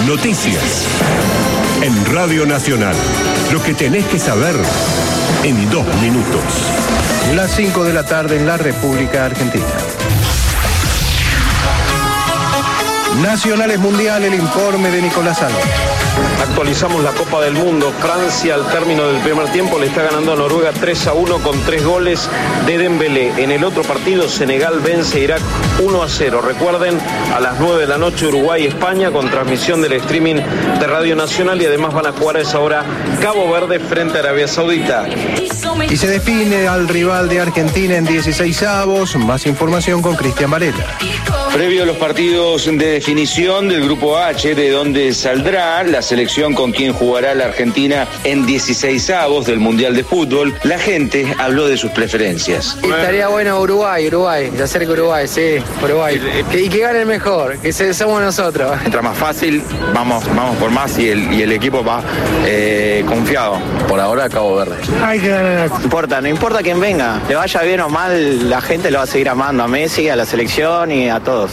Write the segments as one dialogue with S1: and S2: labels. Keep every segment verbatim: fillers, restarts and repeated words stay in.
S1: Noticias. En Radio Nacional. Lo que tenés que saber en dos minutos.
S2: Las cinco de la tarde en la República Argentina. Nacionales Mundial, el informe de Nicolás Álvarez.
S3: Actualizamos la Copa del Mundo. Francia al término del primer tiempo le está ganando a Noruega tres a uno con tres goles de Dembélé. En el otro partido Senegal vence a Irak uno a cero. Recuerden, a las nueve de la noche Uruguay-España con transmisión del streaming de Radio Nacional, y además van a jugar a esa hora Cabo Verde frente a Arabia Saudita.
S2: Y se define al rival de Argentina en dieciseisavos. Más información con Cristian Varela.
S4: Previo a los partidos de definición del Grupo H, de donde saldrá la selección con quien jugará la Argentina en dieciseisavos del Mundial de Fútbol, la gente habló de sus preferencias.
S5: Estaría bueno Uruguay, Uruguay, se acerca Uruguay, sí, Uruguay. Que, y que gane el mejor, que se, somos nosotros.
S6: Mientras más fácil, vamos, vamos por más y el, y el equipo va eh, confiado.
S7: Por ahora Cabo Verde.
S5: Hay que ganar.
S8: No importa, no importa quién venga, le vaya bien o mal, la gente lo va a seguir amando a Messi, a la selección y a todos.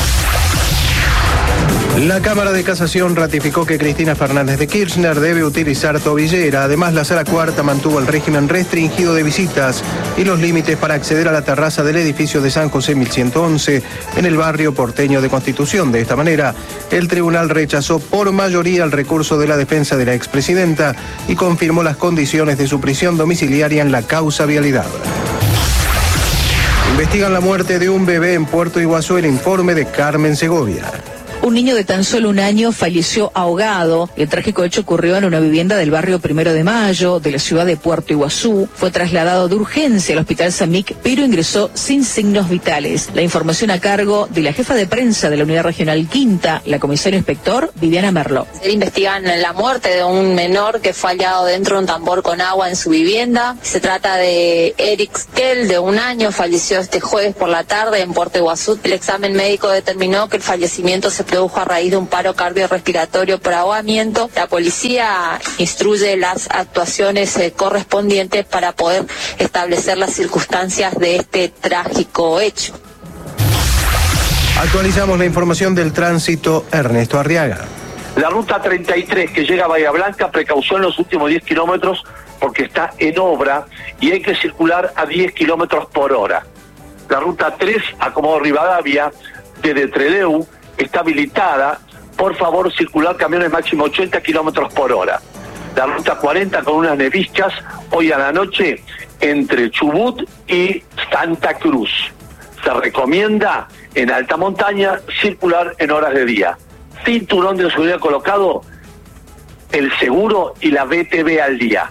S2: La Cámara de Casación ratificó que Cristina Fernández de Kirchner debe utilizar tobillera. Además, la Sala Cuarta mantuvo el régimen restringido de visitas y los límites para acceder a la terraza del edificio de San José mil ciento once en el barrio porteño de Constitución. De esta manera, el tribunal rechazó por mayoría el recurso de la defensa de la expresidenta y confirmó las condiciones de su prisión domiciliaria en la causa vialidad. Investigan la muerte de un bebé en Puerto Iguazú. El informe de Carmen Segovia.
S9: Un niño de tan solo un año falleció ahogado. El trágico hecho ocurrió en una vivienda del barrio Primero de Mayo, de la ciudad de Puerto Iguazú. Fue trasladado de urgencia al hospital Samic, pero ingresó sin signos vitales. La información a cargo de la jefa de prensa de la Unidad Regional Quinta, la comisaria inspector Viviana Merlo.
S10: Investigan la muerte de un menor que fue hallado dentro de un tambor con agua en su vivienda. Se trata de Eric Skell, de un año, falleció este jueves por la tarde en Puerto Iguazú. El examen médico determinó que el fallecimiento se produjo a raíz de un paro cardiorrespiratorio por ahogamiento. La policía instruye las actuaciones eh, correspondientes para poder establecer las circunstancias de este trágico hecho.
S2: Actualizamos la información del tránsito. Ernesto Arriaga.
S11: La ruta treinta y tres que llega a Bahía Blanca, precaución los últimos diez kilómetros porque está en obra y hay que circular a diez kilómetros por hora. La ruta tres, Acomodo Rivadavia, desde Trelew, está habilitada, por favor circular camiones máximo ochenta kilómetros por hora. La ruta cuarenta con unas neviscas hoy a la noche entre Chubut y Santa Cruz. Se recomienda en alta montaña circular en horas de día. Cinturón de seguridad colocado, el seguro y la B T V al día.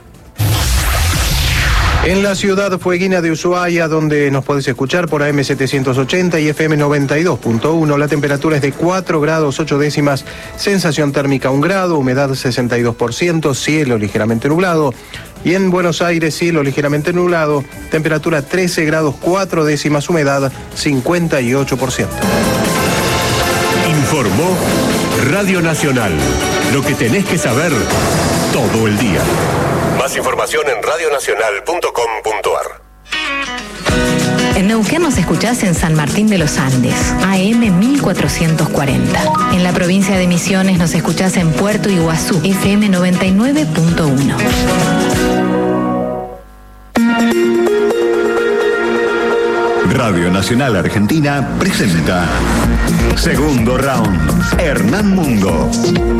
S2: En la ciudad fueguina de Ushuaia, donde nos podés escuchar por A M setecientos ochenta y F M noventa y dos punto uno, la temperatura es de cuatro grados ocho décimas, sensación térmica un grado, humedad sesenta y dos por ciento, cielo ligeramente nublado. Y en Buenos Aires, cielo ligeramente nublado, temperatura trece grados cuatro décimas, humedad cincuenta y ocho por ciento.
S1: Informó Radio Nacional. Lo que tenés que saber todo el día. Más información en radio nacional punto com punto a r.
S12: En Neuquén nos escuchás en San Martín de los Andes, A M mil cuatrocientos cuarenta. En la provincia de Misiones nos escuchás en Puerto Iguazú, F M noventa y nueve punto uno.
S13: Radio Nacional Argentina presenta Segundo Round. Hernán Mungo.